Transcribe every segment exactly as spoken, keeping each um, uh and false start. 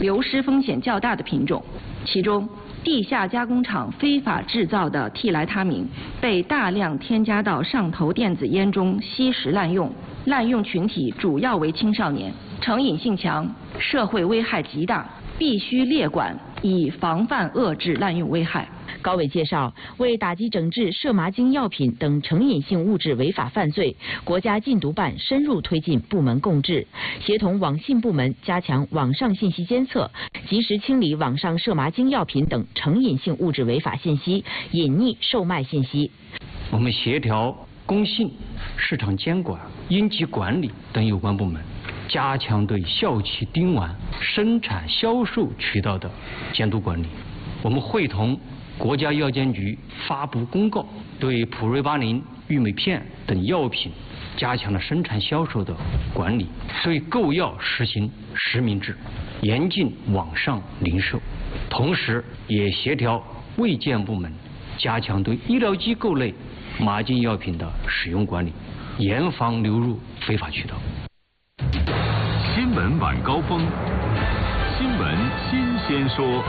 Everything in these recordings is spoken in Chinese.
流失风险较大的品种，其中地下加工厂非法制造的替来他明被大量添加到上头电子烟中吸食滥用，滥用群体主要为青少年，成瘾性强，社会危害极大，必须列管，以防范遏制滥用危害。 高伟介绍，为打击整治涉麻精药品等成瘾性物质违法犯罪，国家禁毒办深入推进部门共治，协同网信部门加强网上信息监测，及时清理网上涉麻精药品等成瘾性物质违法信息、隐匿售卖信息。 我们协调工信、市场监管、应急管理等有关部门，加强对校企丁烷生产销售渠道的监督管理。我们会同国家药监局发布公告，对普瑞巴林、玉美片等药品加强了生产销售的管理，对购药实行实名制，严禁网上零售。同时，也协调卫健部门加强对医疗机构类麻精药品的使用管理，严防流入非法渠道。 新闻晚高峰，新闻新鲜说。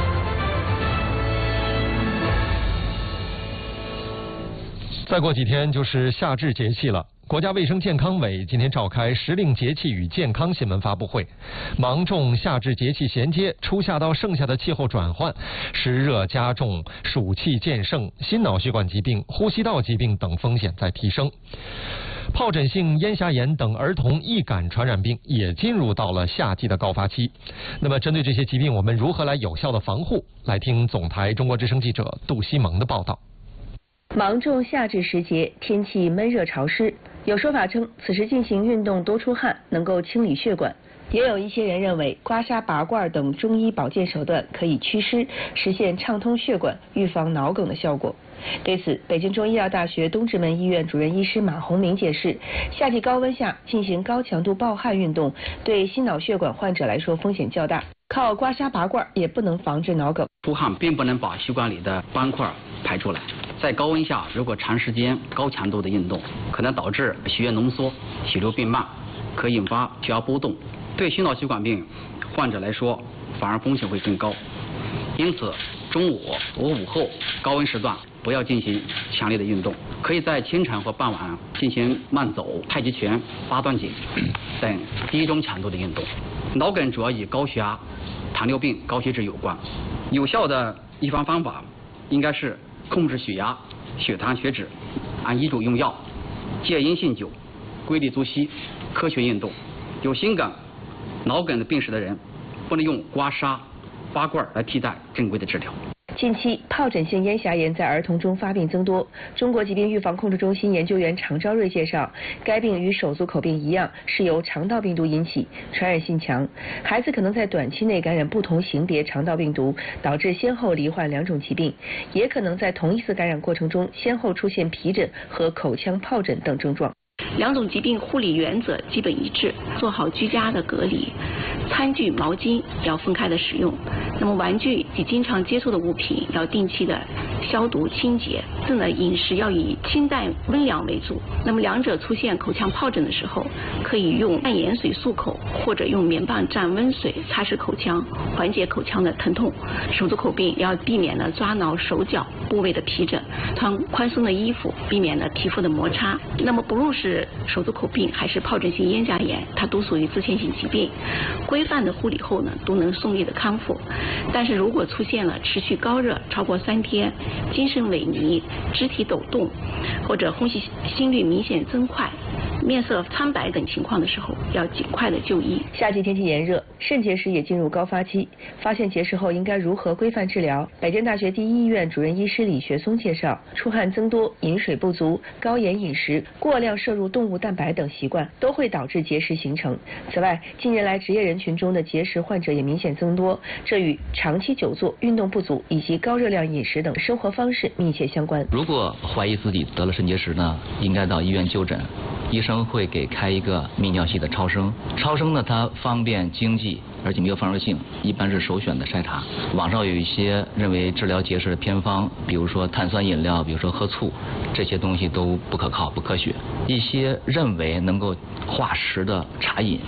再过几天就是夏至节气了，国家卫生健康委今天召开时令节气与健康新闻发布会，芒种夏至节气衔接，初夏到盛夏的气候转换，湿热加重，暑气渐盛，心脑血管疾病、呼吸道疾病等风险在提升。疱疹性咽峡炎等儿童易感传染病也进入到了夏季的高发期。那么，针对这些疾病，我们如何来有效的防护？来听总台中国之声记者杜西蒙的报道。 芒种夏至时节，天气闷热潮湿，有说法称此时进行运动多出汗能够清理血管，也有一些人认为刮痧拔罐等中医保健手段可以祛湿，实现畅通血管、预防脑梗的效果。对此，北京中医药大学东直门医院主任医师马红明解释，夏季高温下进行高强度暴汗运动，对心脑血管患者来说风险较大，靠刮痧拔罐也不能防治脑梗。 出汗并不能把血管里的斑块排出来，在高温下如果长时间高强度的运动，可能导致血液浓缩、血流变慢，可引发血压波动，对心脑血管病患者来说反而风险会更高。因此，中午和午后高温时段不要进行强烈的运动，可以在清晨和傍晚进行慢走、太极拳、八段锦等低中强度的运动。脑梗主要与高血压、糖尿病、高血脂有关，有效的预防方法应该是控制血压、血糖、血脂，按医嘱用药，戒烟酗酒，规律作息，科学运动。有心梗、脑梗的病史的人，不能用刮痧、拔罐来替代正规的治疗。 近期，疱疹性咽峡炎在儿童中发病增多。中国疾病预防控制中心研究员常昭瑞介绍，该病与手足口病一样，是由肠道病毒引起，传染性强。孩子可能在短期内感染不同型别肠道病毒，导致先后罹患两种疾病，也可能在同一次感染过程中先后出现皮疹和口腔疱疹等症状。 两种疾病护理原则基本一致，做好居家的隔离，餐具、毛巾要分开的使用。那么玩具及经常接触的物品要定期的消毒清洁。这呢，饮食要以清淡温凉为主。那么两者出现口腔疱疹的时候，可以用淡盐水漱口，或者用棉棒蘸温水擦拭口腔，缓解口腔的疼痛。手足口病要避免呢抓挠手脚部位的皮疹，穿宽松的衣服，避免呢皮肤的摩擦。那么不论是手足口病还是疱疹性咽峡炎，它都属于自限性疾病，规范的护理后呢，都能顺利的康复。但是如果出现了持续高热超过三天、精神萎靡、肢体抖动，或者呼吸心率明显增快、面色苍白等情况的时候，要尽快的就医。 夏季天气炎热，肾结石也进入高发期，发现结石后应该如何规范治疗？北京大学第一医院主任医师李学松介绍，出汗增多、饮水不足、高盐饮食、过量摄入动物蛋白等习惯都会导致结石形成。此外，近年来职业人群中的结石患者也明显增多，这与长期久坐、运动不足以及高热量饮食等生活方式密切相关。 如果怀疑自己得了肾结石呢，应该到医院就诊，医生会给开一个泌尿系的超声。超声呢，它方便经济，而且没有放射性，一般是首选的筛查。网上有一些认为治疗结石的偏方，比如说碳酸饮料，比如说喝醋，这些东西都不可靠、不科学。一些认为能够化石的茶饮，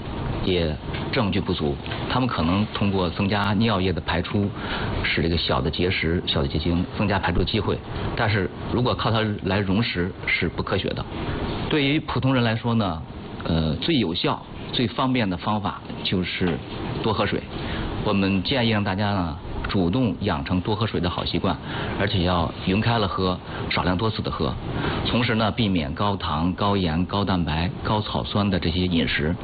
也证据不足，他们可能通过增加尿液的排出，使这个小的结石、小的结晶增加排出的机会，但是如果靠它来溶石是不科学的。对于普通人来说呢，呃，最有效、最方便的方法就是多喝水。我们建议让大家呢主动养成多喝水的好习惯，而且要匀开了喝，少量多次的喝。同时呢，避免高糖、高盐、高蛋白、高草酸的这些饮食。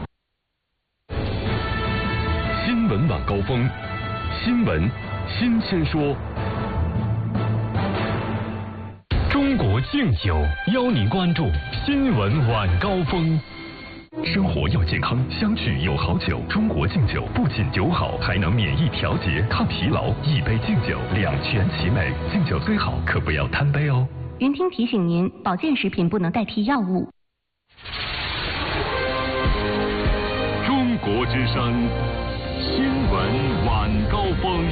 新闻晚高峰，新闻新鲜说。中国敬酒邀您关注新闻晚高峰。生活要健康，相聚有好酒。中国敬酒不仅酒好，还能免疫调节、抗疲劳。一杯敬酒，两全其美。敬酒最好，可不要贪杯哦。 云听提醒您，保健食品不能代替药物。 中国之声，新闻晚高峰。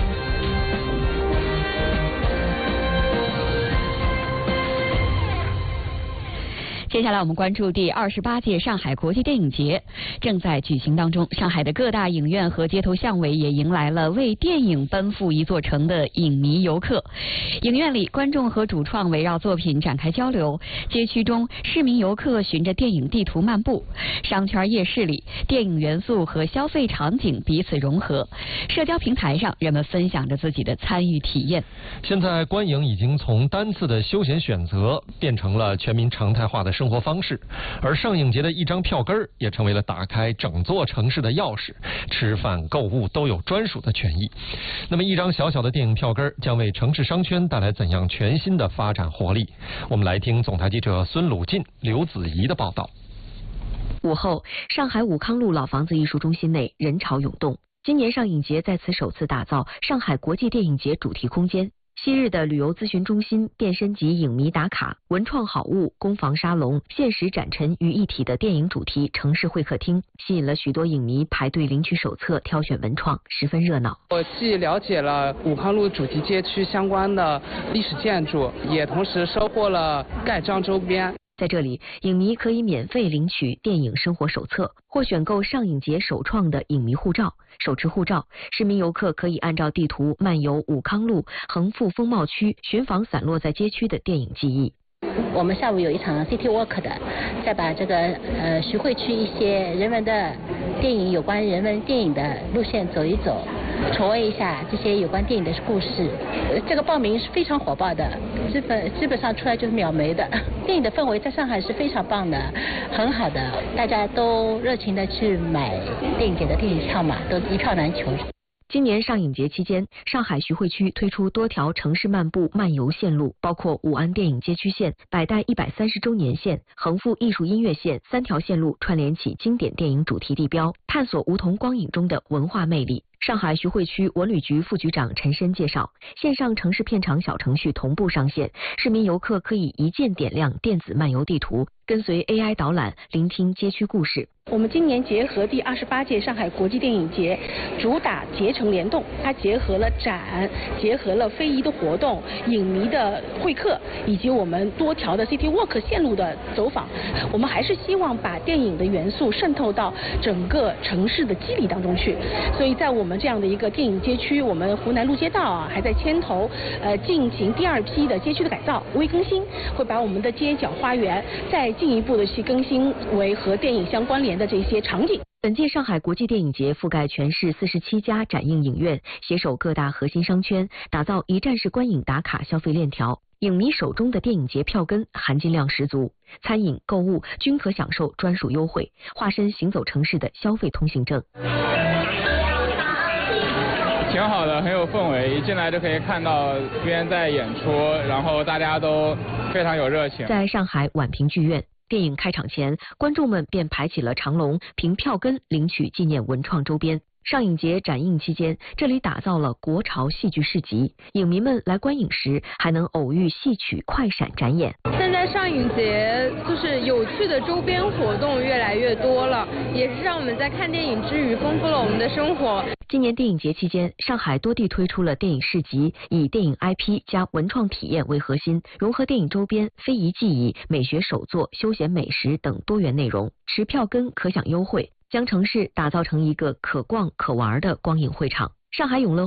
接下来我们关注第二十八届上海国际电影节正在举行当中，上海的各大影院和街头巷尾也迎来了为电影奔赴一座城的影迷游客。影院里，观众和主创围绕作品展开交流；街区中，市民游客循着电影地图漫步；商圈夜市里，电影元素和消费场景彼此融合；社交平台上，人们分享着自己的参与体验。 现在观影已经从单次的休闲选择变成了全民常态化的生活方式，而上影节的一张票根儿也成为了打开整座城市的钥匙，吃饭购物都有专属的权益。那么一张小小的电影票根儿将为城市商圈带来怎样全新的发展活力？我们来听总台记者孙鲁进、刘子怡的报道。 午后，上海武康路老房子艺术中心内人潮涌动。今年上影节在此首次打造上海国际电影节主题空间。昔日的旅游咨询中心变身及影迷打卡、文创好物、工坊沙龙、现实展陈于一体的电影主题城市会客厅，吸引了许多影迷排队领取手册、挑选文创，十分热闹。 我既了解了武康路主题街区相关的历史建筑，也同时收获了盖章周边。 在这里，影迷可以免费领取电影生活手册，或选购上影节首创的影迷护照。手持护照，市民游客可以按照地图漫游武康路、横幅风貌区，寻访散落在街区的电影记忆。 我们下午有一场 City Walk 的，再把这个呃徐汇区一些人文的电影有关人文电影的路线走一走，重温一下这些有关电影的故事。这个报名是非常火爆的，基本基本上出来就是秒没的。电影的氛围在上海是非常棒的，很好的，大家都热情的去买电影节的电影票嘛，都一票难求。 今年上影节期间，上海徐汇区推出多条城市漫步漫游线路，包括武安电影街区线、百代一百三十周年线、横幅艺术音乐线，三条线路串联起经典电影主题地标，探索梧桐光影中的文化魅力。上海徐汇区文旅局副局长陈申介绍，线上城市片场小程序同步上线，市民游客可以一键点亮电子漫游地图，跟随 A I 导览，聆听街区故事。 我们今年结合第二十八届上海国际电影节，主打节城联动，它结合了展，结合了非遗的活动、影迷的会客，以及我们多条的 City Walk 线路的走访。我们还是希望把电影的元素渗透到整个城市的肌理当中去。所以在我们这样的一个电影街区，我们湖南路街道啊，还在牵头呃进行第二批的街区的改造、微更新，会把我们的街角花园再进一步的去更新为和电影相关联的这些场景。 本届上海国际电影节覆盖全市四十七家展映影院，携手各大核心商圈，打造一站式观影打卡消费链条。影迷手中的电影节票根含金量十足，餐饮、购物均可享受专属优惠，化身行走城市的消费通行证。 挺好的，很有氛围，一进来就可以看到边在演出，然后大家都非常有热情。 在上海宛平剧院，电影开场前，观众们便排起了长龙，凭票根领取纪念文创周边。上影节展映期间，这里打造了国潮戏剧市集，影迷们来观影时还能偶遇戏曲快闪展演。 现在上影节就是有趣的周边活动越来越多了，也是让我们在看电影之余丰富了我们的生活。 今年电影节期间，上海多地推出了电影市集，以电影 I P 加文创体验为核心，融合电影周边、非遗技艺、美学手作、休闲美食等多元内容。持票根可享优惠， 将城市打造成一个可逛可玩的光影会场。上海永乐